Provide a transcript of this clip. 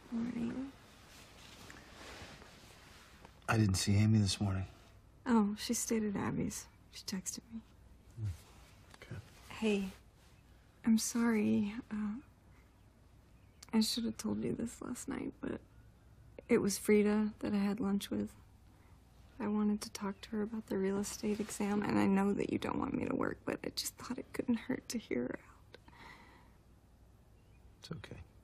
Morning. I didn't see Amy this morning. Oh, she stayed at Abby's. She texted me. Okay. Hey, I'm sorry. I should have told you this last night, but it was Frida that I had lunch with. I wanted to talk to her about the real estate exam, and I know that you don't want me to work, but I just thought it couldn't hurt to hear her out. It's okay.